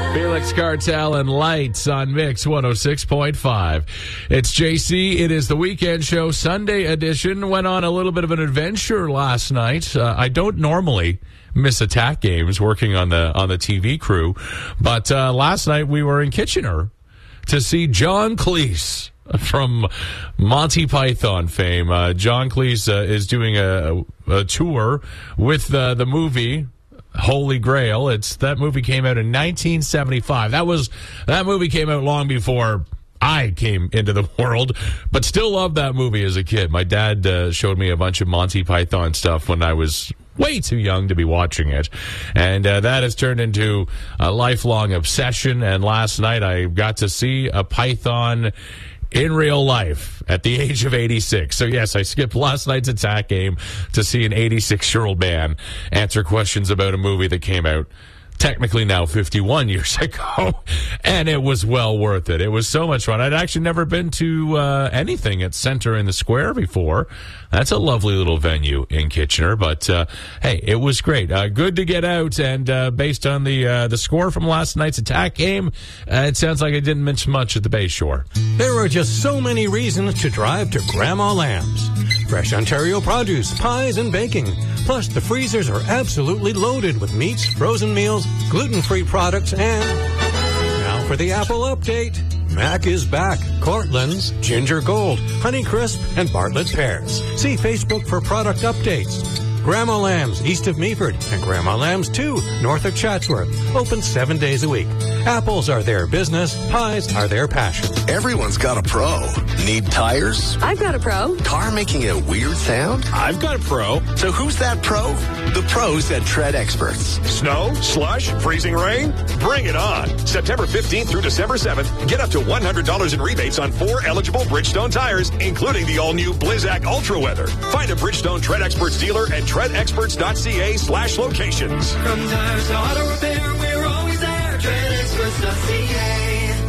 Felix Cartel and Lights on Mix 106.5. It's JC. It is the weekend show, Sunday edition. Went on a little bit of an adventure last night. I don't normally miss attack games working on the TV crew, but last night we were in Kitchener to see John Cleese from Monty Python fame. John Cleese is doing a tour with the movie Holy Grail. That movie came out in 1975. That movie came out long before I came into the world, but still loved that movie as a kid. My dad showed me a bunch of Monty Python stuff when I was way too young to be watching it, and that has turned into a lifelong obsession. And last night I got to see a python in real life at the age of 86. So yes, I skipped last night's attack game to see an 86-year-old man answer questions about a movie that came out technically now 51 years ago, and it was well worth it. It was so much fun. I'd actually never been to anything at Center in the Square before. That's a lovely little venue in Kitchener, but hey, it was great. Good to get out, and based on the score from last night's attack game, it sounds like I didn't miss much at the Bay Shore. There are just so many reasons to drive to Grandma Lamb's. Fresh Ontario produce, pies, and baking. Plus, the freezers are absolutely loaded with meats, frozen meals, gluten-free products, and now for the Apple update. Mac is back. Cortland's, Ginger Gold, Honey Crisp, and Bartlett Pears. See Facebook for product updates. Grandma Lamb's, east of Meaford, and Grandma Lamb's 2, north of Chatsworth. Open 7 days a week. Apples are their business. Pies are their passion. Everyone's got a pro. Need tires? I've got a pro. Car making a weird sound? I've got a pro. So who's that pro? The pros at Tread Experts. Snow, slush, freezing rain? Bring it on. September 15th through December 7th, get up to $100 in rebates on 4 eligible Bridgestone tires, including the all-new Blizzak Ultra Weather. Find a Bridgestone Tread Experts dealer at treadexperts.ca/locations. From tires to auto repair, we're always there. treadexperts.ca.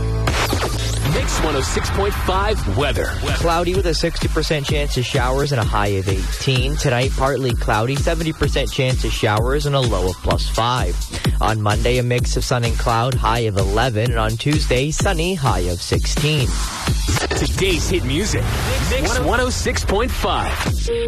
Mix 106.5 weather. Cloudy with a 60% chance of showers and a high of 18. Tonight, partly cloudy, 70% chance of showers and a low of +5. On Monday, a mix of sun and cloud, high of 11. And on Tuesday, sunny, high of 16. Today's hit music. Mix 106.5.